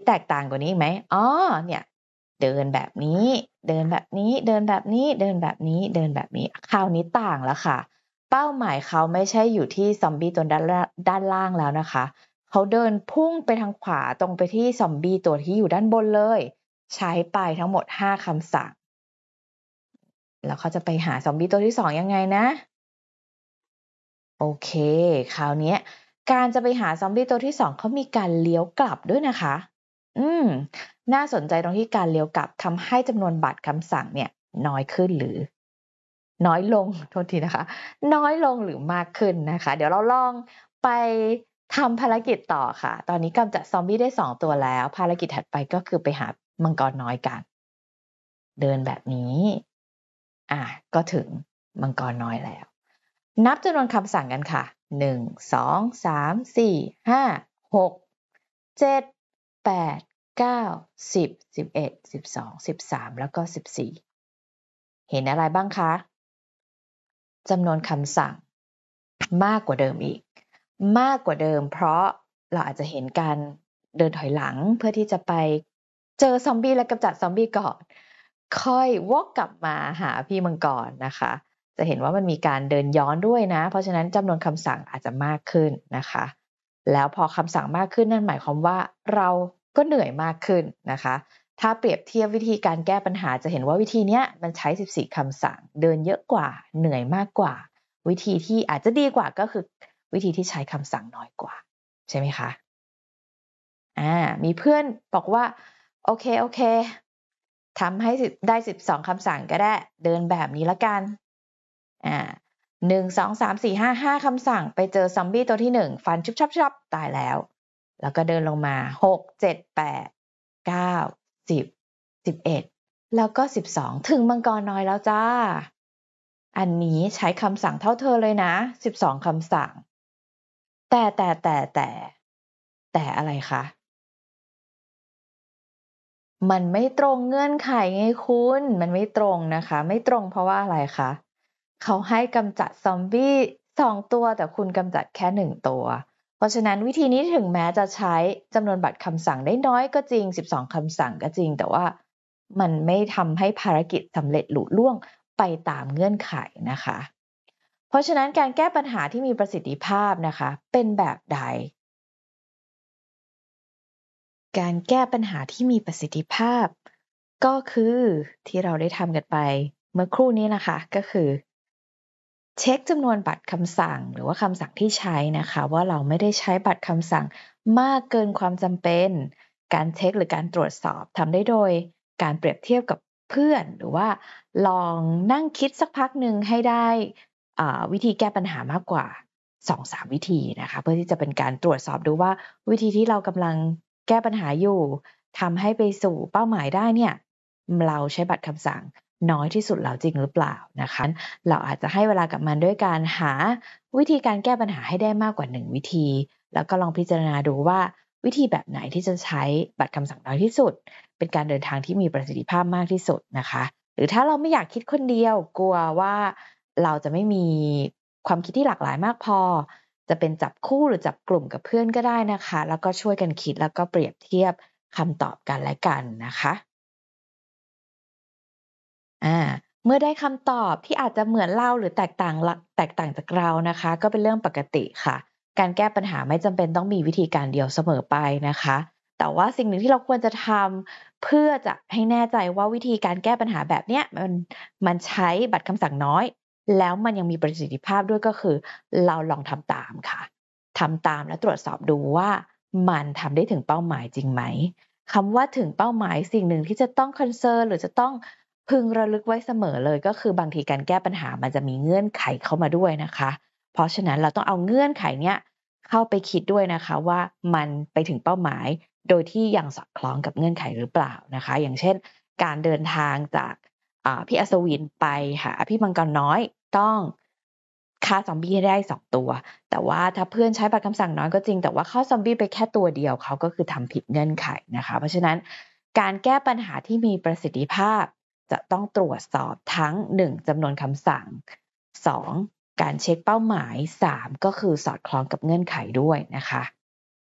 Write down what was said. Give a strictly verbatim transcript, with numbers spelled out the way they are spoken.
แตกต่างกว่านี้ไหมอ๋อเนี่ยเดินแบบนี้เดินแบบนี้เดินแบบนี้เดินแบบนี้เดินแบบนี้คราวนี้ต่างแล้วค่ะเป้าหมายเขาไม่ใช่อยู่ที่ซอมบี้ตัวด้านล่างด้านล่างแล้วนะคะเขาเดินพุ่งไปทางขวาตรงไปที่ซอมบี้ตัวที่อยู่ด้านบนเลยใช้ไปทั้งหมดห้าคำสั่งแล้วเขาจะไปหาซอมบี้ตัวที่สองยังไงนะโอเคคราวนี้การจะไปหาซอมบี้ตัวที่สองเขามีการเลี้ยวกลับด้วยนะคะอืมน่าสนใจตรงที่การเลี้ยวกลับทำให้จำนวนบัตรคำสั่งเนี่ยน้อยขึ้นหรือน้อยลงโทษทีนะคะน้อยลงหรือมากขึ้นนะคะเดี๋ยวเราลองไปทำภารกิจต่อค่ะตอนนี้กำจัดซอมบี้ได้สองตัวแล้วภารกิจถัดไปก็คือไปหามังกรน้อยกันเดินแบบนี้อ่ะก็ถึงมังกรน้อยแล้วนับจำนวนคำสั่งกันค่ะหนึ่ง สอง สาม สี่ ห้า หก เจ็ด แปด เก้า สิบ สิบเอ็ด สิบสอง สิบสามแล้วก็สิบสี่เห็นอะไรบ้างคะจำนวนคำสั่งมากกว่าเดิมอีกมากกว่าเดิมเพราะเราอาจจะเห็นการเดินถอยหลังเพื่อที่จะไปเจอซอมบี้และกำจัดซอมบี้ก่อนค่อยวกกลับมาหาพี่มังกรนะคะจะเห็นว่ามันมีการเดินย้อนด้วยนะเพราะฉะนั้นจำนวนคำสั่งอาจจะมากขึ้นนะคะแล้วพอคำสั่งมากขึ้นนั่นหมายความว่าเราก็เหนื่อยมากขึ้นนะคะถ้าเปรียบเทียบวิธีการแก้ปัญหาจะเห็นว่าวิธีนี้มันใช้สิบสี่คำสั่งเดินเยอะกว่าเหนื่อยมากกว่าวิธีที่อาจจะดีกว่าก็คือวิธีที่ใช้คำสั่งน้อยกว่าใช่ไหมคะอ่ามีเพื่อนบอกว่าโอเคโอเคทำให้ได้สิบสองคำสั่งก็ได้เดินแบบนี้ละกันอ่าหนึ่งสองสามสี่ห้าห้าคำสั่งไปเจอซอมบี้ตัวที่หนึ่งฟันชุบชับชับตายแล้วแล้วก็เดินลงมาหกเจ็ดแปดเก้าสิบสิบเอ็ดแล้วก็สิบสองถึงมังกรน้อยแล้วจ้าอันนี้ใช้คำสั่งเท่าเธอเลยนะสิบสองคำสั่งแต่แต่แต่แต่แต่อะไรคะมันไม่ตรงเงื่อนไขไงคุณมันไม่ตรงนะคะไม่ตรงเพราะว่าอะไรคะเขาให้กำจัดซอมบี้สองตัวแต่คุณกำจัดแค่หนึ่งตัวเพราะฉะนั้นวิธีนี้ถึงแม้จะใช้จำนวนบัตรคำสั่งได้น้อยก็จริงสิบสองคำสั่งก็จริงแต่ว่ามันไม่ทำให้ภารกิจสำเร็จลุล่วงไปตามเงื่อนไขนะคะเพราะฉะนั้นการแก้ปัญหาที่มีประสิทธิภาพนะคะเป็นแบบใด การแก้ปัญหาที่มีประสิทธิภาพก็คือที่เราได้ทำกันไปเมื่อครู่นี้นะคะก็คือเช็คจำนวนบัตรคำสั่งหรือว่าคำสั่งที่ใช้นะคะว่าเราไม่ได้ใช้บัตรคำสั่งมากเกินความจำเป็นการเช็คหรือการตรวจสอบทำได้โดยการเปรียบเทียบกับเพื่อนหรือว่าลองนั่งคิดสักพักหนึ่งให้ได้วิธีแก้ปัญหามากกว่า สองถึงสาม วิธีนะคะเพื่อที่จะเป็นการตรวจสอบดูว่าวิธีที่เรากำลังแก้ปัญหาอยู่ทำให้ไปสู่เป้าหมายได้เนี่ยเราใช้บัตรคำสั่งน้อยที่สุดแล้วจริงหรือเปล่านะคะเราอาจจะให้เวลากับมันด้วยการหาวิธีการแก้ปัญหาให้ได้มากกว่าหนึ่งวิธีแล้วก็ลองพิจารณาดูว่าวิธีแบบไหนที่จะใช้บัตรคำสั่งน้อยที่สุดเป็นการเดินทางที่มีประสิทธิภาพมากที่สุดนะคะหรือถ้าเราไม่อยากคิดคนเดียวกลัวว่าเราจะไม่มีความคิดที่หลากหลายมากพอจะเป็นจับคู่หรือจับกลุ่มกับเพื่อนก็ได้นะคะแล้วก็ช่วยกันคิดแล้วก็เปรียบเทียบคำตอบกันและกันนะคะอ่าเมื่อได้คำตอบที่อาจจะเหมือนเราหรือแตกต่างแตกต่างจากเรานะคะก็เป็นเรื่องปกติค่ะการแก้ปัญหาไม่จำเป็นต้องมีวิธีการเดียวเสมอไปนะคะแต่ว่าสิ่งหนึ่งที่เราควรจะทำเพื่อจะให้แน่ใจว่าวิธีการแก้ปัญหาแบบเนี้ยมันมันใช้บัตรคำสั่งน้อยแล้วมันยังมีประสิทธิภาพด้วยก็คือเราลองทำตามค่ะทำตามและตรวจสอบดูว่ามันทำได้ถึงเป้าหมายจริงไหมคำว่าถึงเป้าหมายสิ่งหนึ่งที่จะต้องคอนเซิร์นหรือจะต้องพึงระลึกไว้เสมอเลยก็คือบางทีการแก้ปัญหามันจะมีเงื่อนไขเข้ามาด้วยนะคะเพราะฉะนั้นเราต้องเอาเงื่อนไขเนี้ยเข้าไปคิดด้วยนะคะว่ามันไปถึงเป้าหมายโดยที่ยังสอดคล้องกับเงื่อนไขหรือเปล่านะคะอย่างเช่นการเดินทางจากพี่อัศวินไปหาพี่มังกรน้อยต้องฆ่าซอมบี้ให้ได้สองตัวแต่ว่าถ้าเพื่อนใช้บัตรคำสั่งน้อยก็จริงแต่ว่าฆ่าซอมบี้ไปแค่ตัวเดียวเขาก็คือทำผิดเงื่อนไขนะคะเพราะฉะนั้นการแก้ปัญหาที่มีประสิทธิภาพจะต้องตรวจสอบทั้งหนึ่งจำนวนคำสั่งสองการเช็คเป้าหมายสามก็คือสอดคล้องกับเงื่อนไขด้วยนะคะ